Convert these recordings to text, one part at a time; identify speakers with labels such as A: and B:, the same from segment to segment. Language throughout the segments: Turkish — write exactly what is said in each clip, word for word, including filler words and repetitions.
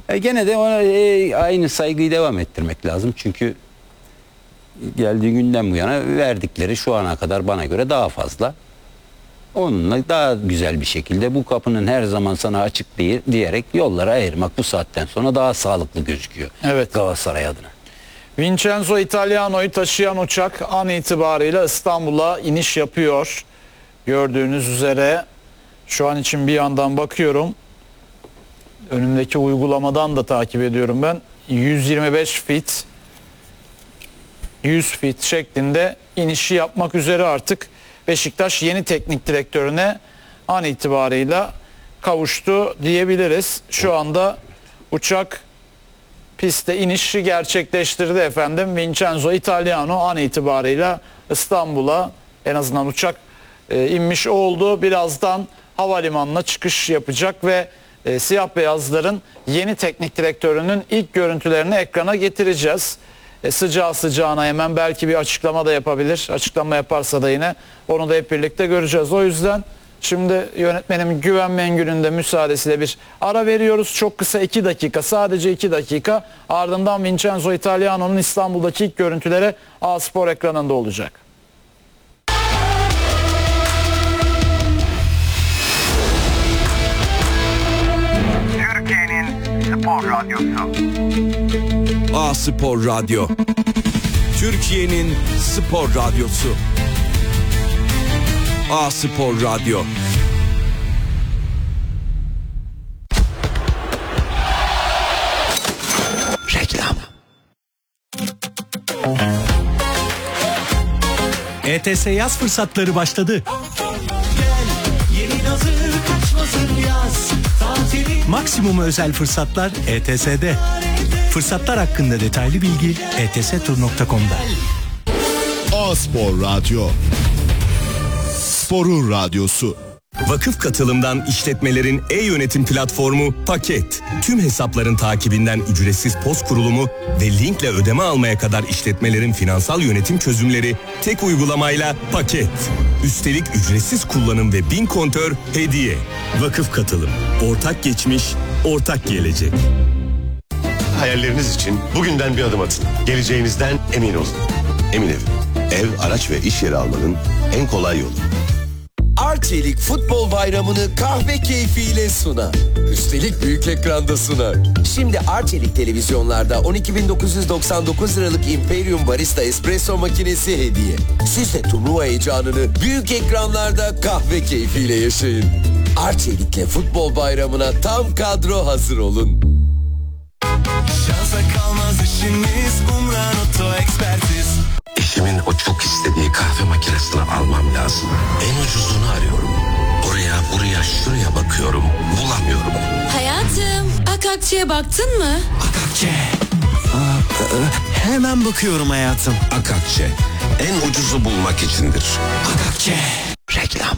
A: E gene de ona e, aynı saygıyı devam ettirmek lazım. Çünkü geldiği günden bu yana verdikleri şu ana kadar bana göre daha fazla. Onunla daha güzel bir şekilde bu kapının her zaman sana açık diye, diyerek yolları ayırmak bu saatten sonra daha sağlıklı gözüküyor.
B: Evet.
A: Galatasaray adına.
B: Vincenzo Italiano'yu taşıyan uçak an itibariyle İstanbul'a iniş yapıyor. Gördüğünüz üzere şu an için bir yandan bakıyorum. Önümdeki uygulamadan da takip ediyorum ben. yüz yirmi beş fit, yüz fit şeklinde inişi yapmak üzere artık Beşiktaş yeni teknik direktörüne an itibarıyla kavuştu diyebiliriz. Şu anda uçak piste inişi gerçekleştirdi efendim. Vincenzo Italiano an itibarıyla İstanbul'a en azından uçak e, inmiş oldu. Birazdan havalimanına çıkış yapacak ve e, siyah beyazların yeni teknik direktörünün ilk görüntülerini ekrana getireceğiz. E, sıcağı sıcağına hemen belki bir açıklama da yapabilir. Açıklama yaparsa da yine onu da hep birlikte göreceğiz. O yüzden şimdi yönetmenim Güven Mengü'nün de müsaadesiyle bir ara veriyoruz. Çok kısa iki dakika, sadece iki dakika. Ardından Vincenzo Italiano'nun İstanbul'daki ilk görüntüleri A-Spor ekranında olacak.
C: Türkiye'nin spor radyosu.
D: A-Spor Radyo. Türkiye'nin spor radyosu. A-Spor Radyo.
A: Reklam.
E: E T S yaz fırsatları başladı. Maksimum özel fırsatlar E T S'de. Fırsatlar hakkında detaylı bilgi e t s tur nokta com'da.
F: A-Spor Radyo. Sporun radyosu.
D: Vakıf Katılım'dan işletmelerin e-yönetim platformu Paket. Tüm hesapların takibinden ücretsiz post kurulumu ve linkle ödeme almaya kadar işletmelerin finansal yönetim çözümleri tek uygulamayla Paket. Üstelik ücretsiz kullanım ve bin kontör hediye. Vakıf Katılım. Ortak geçmiş, ortak gelecek.
G: Hayalleriniz için bugünden bir adım atın. Geleceğinizden emin olun. Emin Ev. Ev, araç ve iş yeri almanın en kolay yolu.
H: Arçelik Futbol Bayramı'nı kahve keyfiyle sunar. Üstelik büyük ekranda sunar. Şimdi Arçelik televizyonlarda on iki bin dokuz yüz doksan dokuz liralık Imperium Barista Espresso makinesi hediye. Siz de turnuva heyecanını büyük ekranlarda kahve keyfiyle yaşayın. Arçelik'le Futbol Bayramı'na tam kadro hazır olun.
I: Şansa kalmaz işimiz, Umran Oto Ekspertiz.
J: Eşimin o çok istediği kahve makinesini almam lazım. En ucuzunu arıyorum. Oraya buraya şuraya bakıyorum. Bulamıyorum.
K: Hayatım, Akakçe'ye baktın mı?
J: Akakçe.
L: Hemen bakıyorum hayatım.
J: Akakçe. En ucuzu bulmak içindir.
L: Akakçe.
J: Reklam.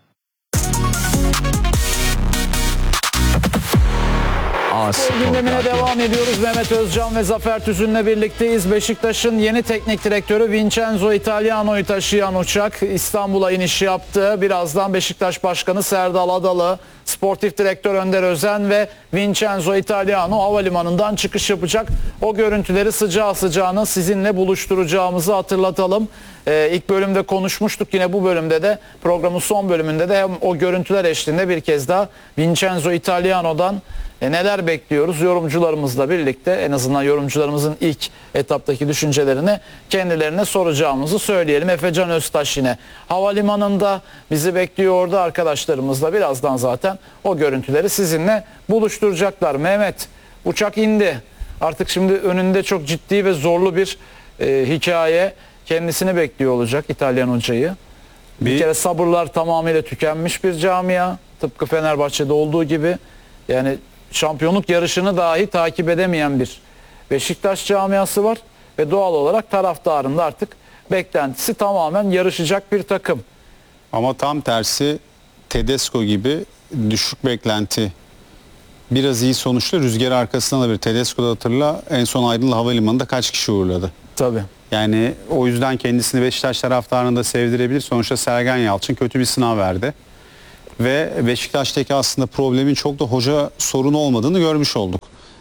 B: Gündemine devam ediyoruz. Mehmet Özcan ve Zafer Tüzün'le birlikteyiz. Beşiktaş'ın yeni teknik direktörü Vincenzo Italiano'yu taşıyan uçak İstanbul'a iniş yaptı. Birazdan Beşiktaş Başkanı Serdal Adalı, Sportif Direktör Önder Özen ve Vincenzo Italiano havalimanından çıkış yapacak. O görüntüleri sıcağı sıcağına sizinle buluşturacağımızı hatırlatalım. Ee, ilk bölümde konuşmuştuk, yine bu bölümde de programın son bölümünde de hem o görüntüler eşliğinde bir kez daha Vincenzo Italiano'dan e, neler bekliyoruz yorumcularımızla birlikte, en azından yorumcularımızın ilk etaptaki düşüncelerini kendilerine soracağımızı söyleyelim. Efecan Öztaş yine havalimanında bizi bekliyor orada arkadaşlarımızla, birazdan zaten o görüntüleri sizinle buluşturacaklar. Mehmet, uçak indi artık, şimdi önünde çok ciddi ve zorlu bir e, hikaye kendisini bekliyor olacak İtalyan hocayı. Bir, bir kere sabırlar tamamıyla tükenmiş bir camia. Tıpkı Fenerbahçe'de olduğu gibi. Yani şampiyonluk yarışını dahi takip edemeyen bir Beşiktaş camiası var. Ve doğal olarak taraftarın da artık beklentisi tamamen yarışacak bir takım.
M: Ama tam tersi Tedesco gibi düşük beklenti, biraz iyi sonuçlu rüzgar arkasında da bir Tedesco'da hatırla, en son Aydın Havalimanı'nda kaç kişi uğurladı.
B: Tabii.
M: Yani o yüzden kendisini Beşiktaş taraftarını da sevdirebilir. Sonuçta Sergen Yalçın kötü bir sınav verdi. Ve Beşiktaş'taki aslında problemin çok da hoca sorunu olmadığını görmüş olduk.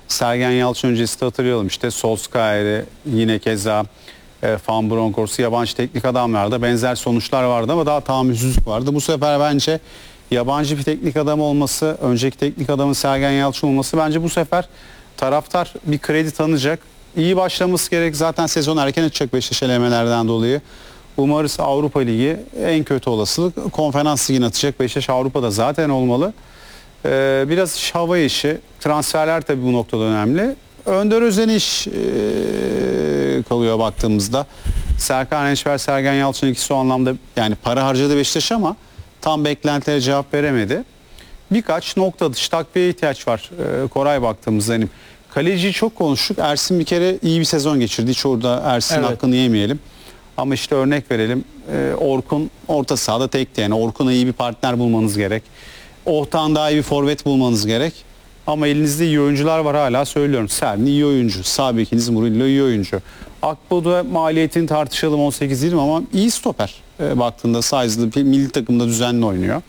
M: Sergen Yalçın öncesi de hatırlayalım işte Solskjaer'i, yine keza e, Van Bronckhorst'u, yabancı teknik adamlarda benzer sonuçlar vardı ama daha tahammülsüzlük vardı. Bu sefer bence yabancı bir teknik adam olması, önceki teknik adamın Sergen Yalçın olması, bence bu sefer taraftar bir kredi tanıyacak. İyi başlaması gerek. Zaten sezon erken açacak Beşiktaş elemelerden dolayı. Umarız Avrupa Ligi, en kötü olasılık Konferans Ligi'ni atacak. Beşiktaş Avrupa'da zaten olmalı. Ee, biraz iş, hava işi. Transferler tabii bu noktada önemli. Önder Özeniş ee, kalıyor baktığımızda. Serkan Enişver, Sergen Yalçın ikisi o anlamda yani para harcadı Beşiktaş ama tam beklentilere cevap veremedi. Birkaç nokta dışı takviye ihtiyaç var. Ee, Koray baktığımızda hani kaleci çok konuştuk. Ersin bir kere iyi bir sezon geçirdi. Hiç orada Ersin'in
B: Evet.
M: hakkını yemeyelim. Ama işte örnek verelim. Ee, Orkun orta sahada tekti. Yani Orkun'a iyi bir partner bulmanız gerek. Ohtan daha iyi bir forvet bulmanız gerek. Ama elinizde iyi oyuncular var, hala söylüyorum. Serni iyi oyuncu. Sağ bekiniz Murillo iyi oyuncu. Akbo'da maliyetini tartışalım, on sekiz yirmi ama iyi stoper. Ee, baktığında size'lı bir milli takımda düzenli oynuyor.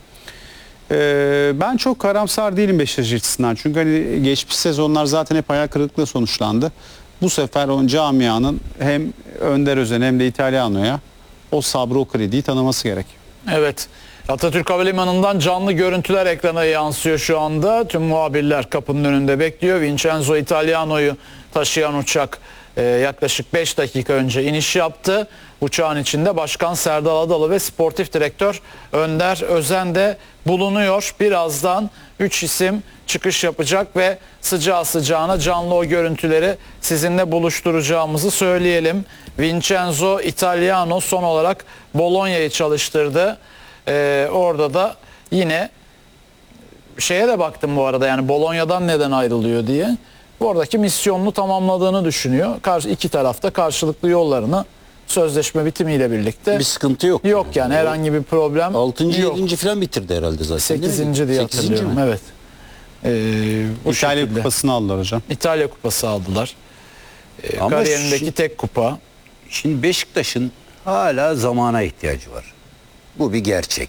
M: Ee, ben çok karamsar değilim Beşiktaş açısından. Çünkü hani geçmiş sezonlar zaten hep hayal kırıklığı sonuçlandı. Bu sefer o camianın hem Önder Özen hem de İtalyano'ya o sabrı, o krediyi tanıması gerek.
B: Evet. Atatürk Havalimanı'ndan canlı görüntüler ekrana yansıyor şu anda. Tüm muhabirler kapının önünde bekliyor. Vincenzo Italiano'yu taşıyan uçak e, yaklaşık beş dakika önce iniş yaptı. Uçağın içinde Başkan Serdal Adalı ve Sportif Direktör Önder Özen de bulunuyor. Birazdan üç isim çıkış yapacak ve sıcağı sıcağına canlı o görüntüleri sizinle buluşturacağımızı söyleyelim. Vincenzo Italiano son olarak Bologna'yı çalıştırdı. Ee, orada da yine şeye de baktım bu arada, yani Bologna'dan neden ayrılıyor diye. Oradaki misyonunu tamamladığını düşünüyor. Karşı iki tarafta karşılıklı yollarını sözleşme bitimiyle birlikte.
A: Bir sıkıntı yok.
B: Yok yani herhangi bir problem
A: altıncı
B: yok.
A: yedinci falan bitirdi herhalde zaten.
B: sekizinci diye hatırlıyorum.
A: mi?
B: Evet. Ee, bu
M: İtalya
B: şekilde.
M: kupasını aldılar hocam.
B: İtalya kupası aldılar. Ee,
A: Ama
B: kariyerindeki
A: şu-
B: tek kupa.
A: Şimdi Beşiktaş'ın hala zamana ihtiyacı var. Bu bir gerçek.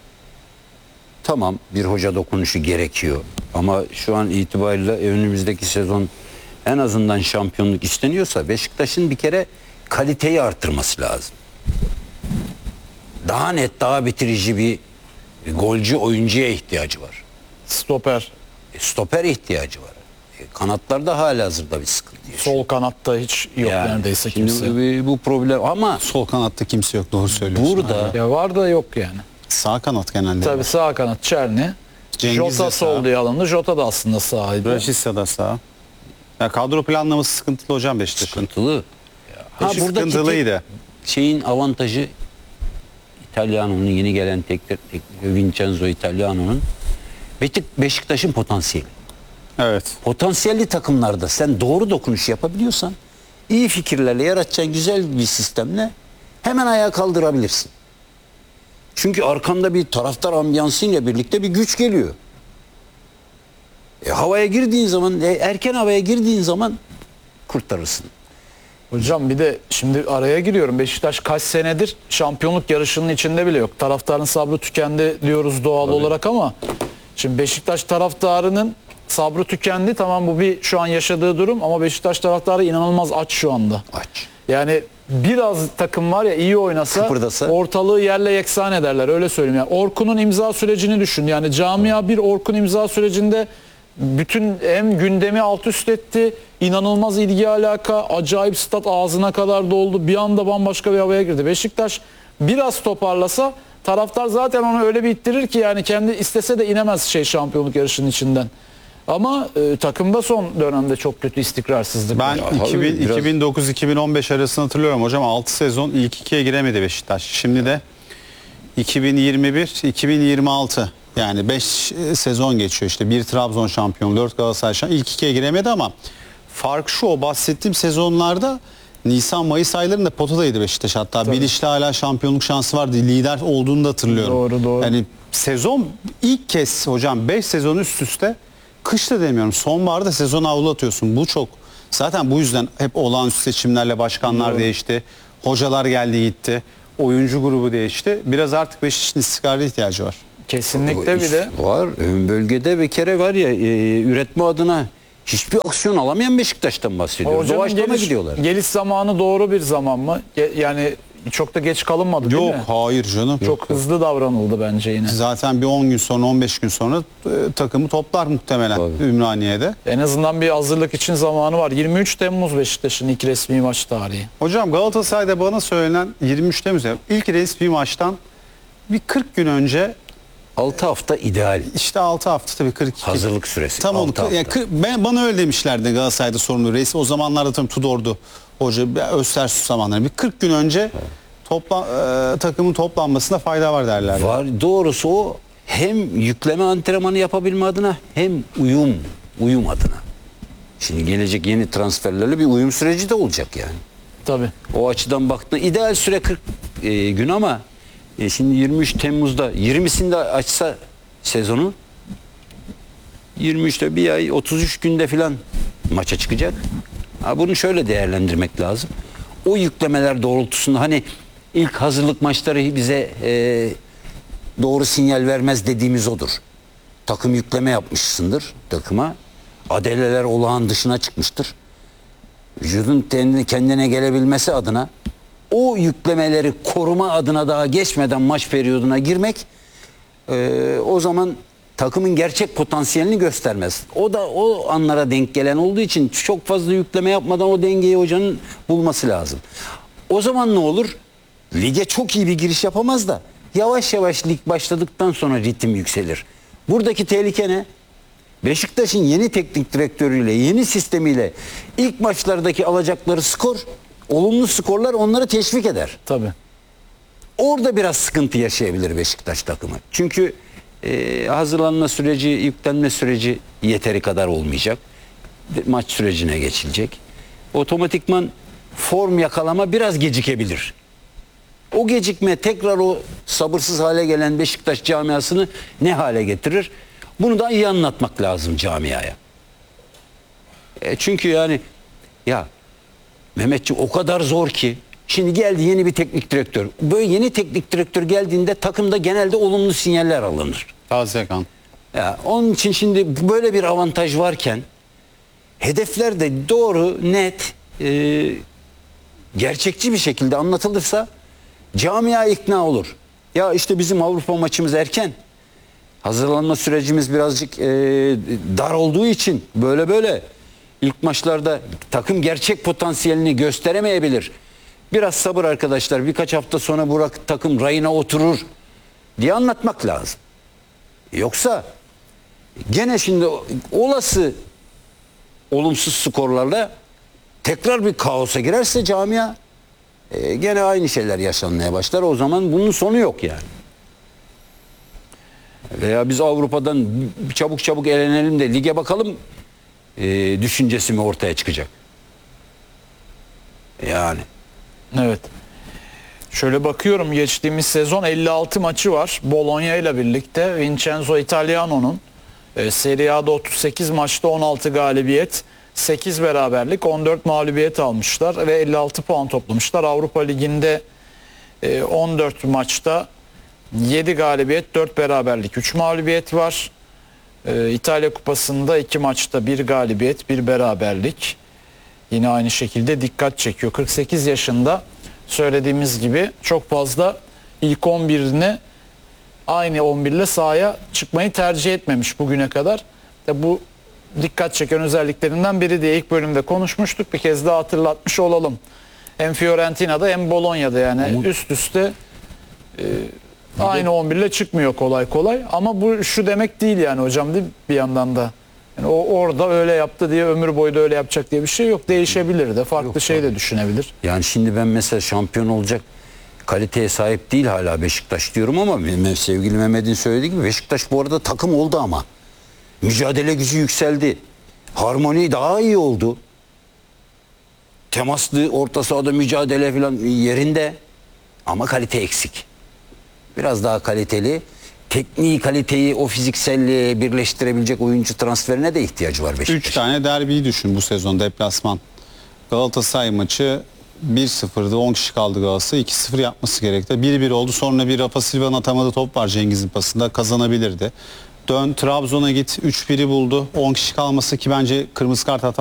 A: Tamam, bir hoca dokunuşu gerekiyor. Ama şu an itibariyle önümüzdeki sezon en azından şampiyonluk isteniyorsa Beşiktaş'ın bir kere kaliteyi artırması lazım. Daha net, daha bitirici bir golcü oyuncuya ihtiyacı var.
B: Stoper.
A: E, stoper ihtiyacı var. E, kanatlarda halihazırda bir sıkıntı yaşıyor.
B: Sol kanatta hiç yok
A: Yani
B: neredeyse
A: şimdi
B: kimse.
A: bu- bu problem ama
M: sol kanatta kimse yok, doğru söylüyorsun.
A: Burada
B: Ya var da yok yani.
M: Sağ kanat genelde.
B: Tabii sağ kanat Çerni.
M: Cengiz
B: Jota
M: de
B: sol
M: sağ.
B: diye alındı. Jota da aslında sağydı.
M: Rashica da sağ. Ya kadro planlaması sıkıntılı hocam Beşiktaş'ın.
A: sıkıntılı.
M: Ha,
A: buradaki
M: sıkıntılıydı.
A: tek şeyin avantajı İtalyano'nun yeni gelen teknik tek, Vincenzo Italiano'nun bir tık Beşiktaş'ın potansiyeli.
M: Evet.
A: Potansiyelli takımlarda sen doğru dokunuş yapabiliyorsan, iyi fikirlerle yaratacağın güzel bir sistemle hemen ayağa kaldırabilirsin. Çünkü arkanda bir taraftar ambiyansıyla birlikte bir güç geliyor. E, havaya girdiğin zaman, e, erken havaya girdiğin zaman kurtarırsın.
B: Hocam bir de şimdi araya giriyorum. Beşiktaş kaç senedir şampiyonluk yarışının içinde bile yok. Taraftarın sabrı tükendi diyoruz doğal olarak ama şimdi Beşiktaş taraftarının sabrı tükendi. Tamam, bu bir şu an yaşadığı durum ama Beşiktaş taraftarı inanılmaz aç şu anda.
A: Aç.
B: Yani biraz takım var ya iyi oynasa
A: Kıpırdasa.
B: ortalığı yerle yeksan ederler, öyle söyleyeyim. Yani Orkun'un imza sürecini düşün. Yani camia bir Orkun imza sürecinde bütün hem gündemi alt üst etti. İnanılmaz ilgi alaka, acayip stat ağzına kadar doldu. Bir anda bambaşka bir havaya girdi. Beşiktaş biraz toparlasa taraftar zaten onu öyle bir ittirir ki yani kendi istese de inemez şey şampiyonluk yarışının içinden. Ama e, takımda son dönemde çok kötü istikrarsızlık.
M: Ben
B: var.
M: iki bin,
A: biraz-
M: iki bin dokuz iki bin on beş arasını hatırlıyorum hocam. altı sezon ilk ikiye giremedi Beşiktaş. Şimdi de iki bin yirmi bir iki bin yirmi altı yani beş sezon geçiyor işte. Bir Trabzon şampiyon, dört Galatasaray şampiyon. İlk ikiye giremedi ama fark şu, o bahsettiğim sezonlarda Nisan-Mayıs aylarında potadaydı Beşiktaş. Hatta
B: Tabii.
M: Biliş'le hala şampiyonluk şansı vardı. Lider olduğunu da hatırlıyorum.
B: Doğru, doğru.
M: Yani sezon ilk kez hocam beş sezon üst üste, kışta demiyorum, sonbaharda sezon avlu atıyorsun. Bu çok. Zaten bu yüzden hep olağanüstü seçimlerle başkanlar
B: Doğru.
M: değişti. Hocalar geldi gitti. Oyuncu grubu değişti. Biraz artık Beşiktaş'ın istikrara ihtiyacı var.
B: Kesinlikle bir de
A: var. Ön bölgede bir kere var ya, e, üretme adına hiçbir aksiyon alamayan Beşiktaş'tan bahsediyoruz.
B: Hocamın
A: Doğaçlama
B: geliş,
A: gidiyorlar.
B: geliş zamanı doğru bir zaman mı? Ge- Yani çok da geç kalınmadı değil
M: Yok
B: mi?
M: hayır canım.
B: Çok
M: Yok.
B: hızlı davranıldı bence yine.
M: Zaten bir on gün sonra on beş gün sonra e, takımı toplar muhtemelen Ümraniye'de.
B: En azından bir hazırlık için zamanı var. yirmi üç Temmuz Beşiktaş'ın ilk resmi maç tarihi.
M: Hocam Galatasaray'da bana söylenen yirmi üç Temmuz ilk resmi maçtan bir kırk gün önce
A: altı hafta ideal.
M: işte altı hafta tabii kırk iki.
A: Hazırlık süresi.
M: Tam onu
A: altı hafta.
M: yani kırk- ben bana öyle demişlerdi Galatasaray'da sorumlu reis. O zamanlarda tabii Tudor'du hoca Öztersus zamanları. Bir kırk gün önce topla, e, takımın toplanmasına fayda var derler.
A: Var. Doğrusu o hem yükleme antrenmanı yapabilme adına hem uyum uyum adına. Şimdi gelecek yeni transferlerle bir uyum süreci de olacak yani.
B: Tabii.
A: O açıdan baktığında ideal süre kırk e, gün ama e, şimdi yirmi üç Temmuz'da yirmisinde açsa sezonu yirmi üçte bir ay otuz üç günde filan maça çıkacak. Ha, bunu şöyle değerlendirmek lazım. O yüklemeler doğrultusunda hani ilk hazırlık maçları bize e, doğru sinyal vermez dediğimiz odur. Takım yükleme yapmışsındır takıma. Adeleler olağan dışına çıkmıştır. Vücudun kendine, kendine gelebilmesi adına o yüklemeleri koruma adına daha geçmeden maç periyoduna girmek e, o zaman takımın gerçek potansiyelini göstermez. O da o anlara denk gelen olduğu için çok fazla yükleme yapmadan o dengeyi hocanın bulması lazım. O zaman ne olur? Lige çok iyi bir giriş yapamaz da yavaş yavaş lig başladıktan sonra ritim yükselir. Buradaki tehlike ne? Beşiktaş'ın yeni teknik direktörüyle, yeni sistemiyle ilk maçlardaki alacakları skor, olumlu skorlar onları teşvik eder.
B: Tabii.
A: Orada biraz sıkıntı yaşayabilir Beşiktaş takımı. Çünkü e, hazırlanma süreci, yüklenme süreci yeteri kadar olmayacak. Maç sürecine geçilecek. Otomatikman form yakalama biraz gecikebilir. O gecikme tekrar o sabırsız hale gelen Beşiktaş camiasını ne hale getirir? Bunu da iyi anlatmak lazım camiaya. E çünkü yani ya Mehmetciğim o kadar zor ki şimdi geldi yeni bir teknik direktör. Böyle yeni teknik direktör geldiğinde takımda genelde olumlu sinyaller alınır.
M: Taze kan.
A: Ya onun için şimdi böyle bir avantaj varken hedefler de doğru, net, e, gerçekçi bir şekilde anlatılırsa camia ikna olur. Ya işte bizim Avrupa maçımız erken. Hazırlanma sürecimiz birazcık e, dar olduğu için böyle böyle ilk maçlarda takım gerçek potansiyelini gösteremeyebilir. Biraz sabır arkadaşlar, birkaç hafta sonra bu takım rayına oturur diye anlatmak lazım. Yoksa gene şimdi olası olumsuz skorlarla tekrar bir kaosa girerse camia e, gene aynı şeyler yaşanmaya başlar. O zaman bunun sonu yok yani. Veya biz Avrupa'dan çabuk çabuk elenelim de lige bakalım e, düşüncesi mi ortaya çıkacak? Yani.
B: Evet. Şöyle bakıyorum, geçtiğimiz sezon elli altı maçı var. Bologna ile birlikte Vincenzo Italiano'nun e, Serie A'da otuz sekiz maçta on altı galibiyet, sekiz beraberlik, on dört mağlubiyet almışlar ve elli altı puan toplamışlar. Avrupa Ligi'nde e, on dört maçta yedi galibiyet, dört beraberlik, üç mağlubiyet var. Ee, İtalya Kupası'nda iki maçta bir galibiyet, bir beraberlik. Yine aynı şekilde dikkat çekiyor. kırk sekiz yaşında, söylediğimiz gibi çok fazla ilk on birine aynı on bir ile sahaya çıkmayı tercih etmemiş bugüne kadar. De bu dikkat çeken özelliklerinden biri diye ilk bölümde konuşmuştuk. Bir kez daha hatırlatmış olalım. Hem Fiorentina'da hem Bologna'da yani Ama... üst üste e, aynı on bir ile çıkmıyor kolay kolay. Ama bu şu demek değil yani hocam, değil bir yandan da. Yani o orada öyle yaptı diye ömür boyu da öyle yapacak diye bir şey yok. Değişebilir de, farklı yok, şey de düşünebilir.
A: Yani şimdi ben mesela şampiyon olacak kaliteye sahip değil hala Beşiktaş diyorum ama sevgili Mehmet'in söylediği gibi Beşiktaş bu arada takım oldu ama. Mücadele gücü yükseldi. Harmoni daha iyi oldu. Temaslı orta sahada mücadele falan yerinde ama kalite eksik. Biraz daha kaliteli, tekniği kaliteyi o fizikselliğe birleştirebilecek oyuncu transferine de ihtiyacı var Beşiktaş'ın.
M: Üç tane derbiyi düşün bu sezon deplasman. Galatasaray maçı bir sıfırdı, on kişi kaldı Galatasaray, iki sıfır yapması gerekti. bir bir oldu, sonra bir Rafa Silva'nın atamadığı top var Cengiz'in pasında, kazanabilirdi. Dön Trabzon'a git, üç biri buldu. on kişi kalması ki bence kırmızı kart hata